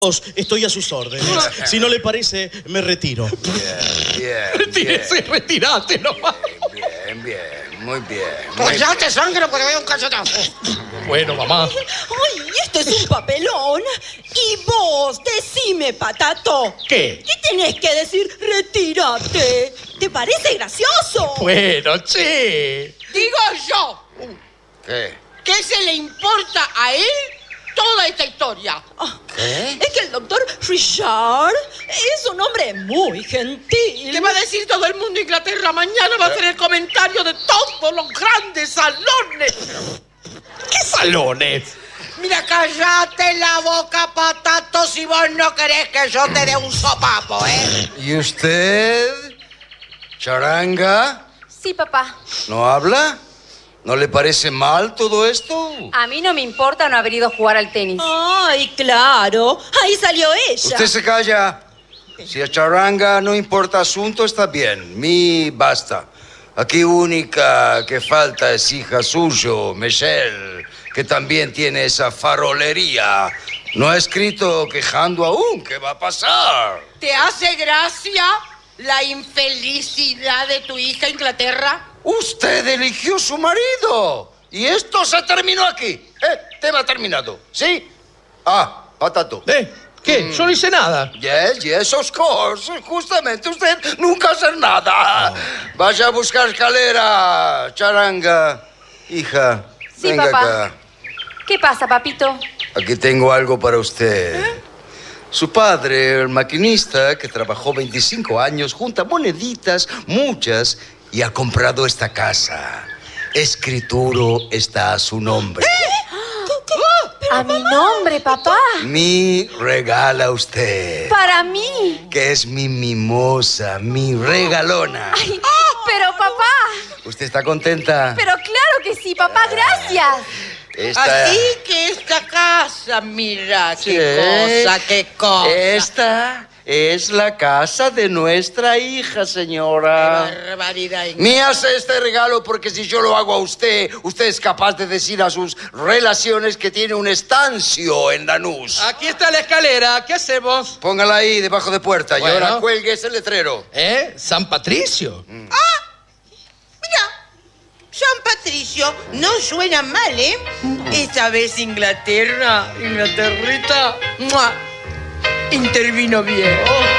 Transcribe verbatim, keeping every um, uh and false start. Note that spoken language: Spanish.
Estoy a sus órdenes. Si no le parece, me retiro. Bien, bien. Retírese, bien. retirate nomás. Bien, bien, muy bien. Muy Pues ya bien. te sangre porque veo un cachetazo. Bueno, mamá. ¡Ay, esto es un papelón! Y vos, decime, Patato. ¿Qué? ¿Qué tenés que decir? ¡Retírate! ¿Te parece gracioso? Bueno, che. Digo yo, ¿Qué? ¿qué se le importa a él toda esta historia? Ah, ¿Qué? es que el doctor Richard es un hombre muy gentil. ¿Qué va a decir todo el mundo de Inglaterra? Mañana va a hacer el comentario de todos los grandes salones. ¿Qué salones? Mira, cállate la boca, Patato, si vos no querés que yo te dé un sopapo, ¿eh? ¿Y usted? ¿Charanga? Sí, papá. ¿No habla? ¿No le parece mal todo esto? A mí no me importa no haber ido a jugar al tenis. Ay, claro. Ahí salió ella. Usted se calla. Si a Charanga no importa asunto, está bien. Mi basta. Aquí única que falta es hija suyo, Michelle, que también tiene esa farolería. No ha escrito quejando aún. ¿Qué va a pasar? ¿Te hace gracia la infelicidad de tu hija Inglaterra? Usted eligió su marido. Y esto se terminó aquí. ¿Eh? Tema terminado. ¿Sí? Ah, Patato. ¿Eh? ¿Qué? Yo no hice nada. Yes, yes, of course. Justamente usted nunca hace nada. Vaya a buscar escalera, Charanga. Hija, Sí, venga papá. acá. ¿Qué pasa, papito? Aquí tengo algo para usted. Su padre, el maquinista, que trabajó veinticinco años, junta moneditas, muchas, y ha comprado esta casa. Escrituro está a su nombre. A mi nombre, papá. Mi regala usted, Para mí. que es mi mimosa, mi regalona. Ay, pero papá. ¿Usted está contenta? Pero claro que sí, papá, gracias. Esta, Así que esta casa, mira, Sí. qué cosa, qué cosa. Esta es la casa de nuestra hija, Qué señora. barbaridad. Me hace este regalo porque si yo lo hago a usted, usted es capaz de decir a sus relaciones que tiene un estancio en Lanús. Aquí está la escalera. ¿Qué hacemos? Póngala ahí, debajo de puerta, y Bueno. ahora cuelgue ese letrero. ¿Eh? San Patricio. Mira, San Patricio no suena mal, ¿eh? Esta vez Inglaterra, Inglaterrita, ¡mua! Intervino bien.